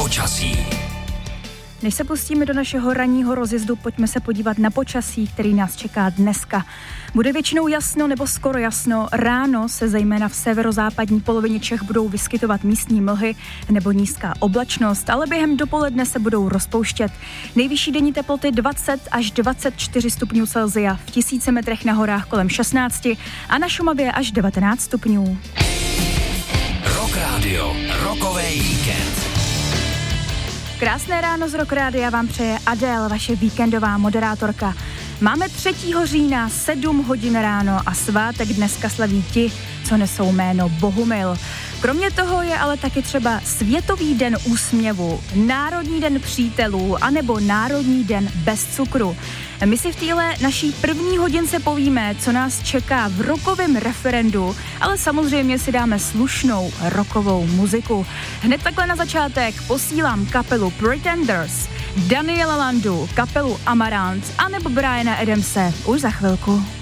Počasí. Než se pustíme do našeho ranního rozjezdu, pojďme se podívat na počasí, který nás čeká dneska. Bude většinou jasno nebo skoro jasno, ráno se zejména v severozápadní polovině Čech budou vyskytovat místní mlhy nebo nízká oblačnost, ale během dopoledne se budou rozpouštět. Nejvyšší denní teploty 20 až 24 stupňů Celsia, v 1000 metrech na horách kolem 16 a na Šumavě až 19 stupňů. Rock Radio, rokový víkend. Krásné ráno z Rock Rádia vám přeje Adél, vaše víkendová moderátorka. Máme 3. října, 7 hodin ráno a svátek dneska slaví ti, co nesou jméno Bohumil. Kromě toho je ale taky třeba Světový den úsměvu, Národní den přítelů anebo Národní den bez cukru. My si v téhle naší první hodince povíme, co nás čeká v rockovém referendu, ale samozřejmě si dáme slušnou rockovou muziku. Hned takhle na začátek posílám kapelu Pretenders, Daniela Landu, kapelu Amaranth anebo Briana Adamse už za chvilku.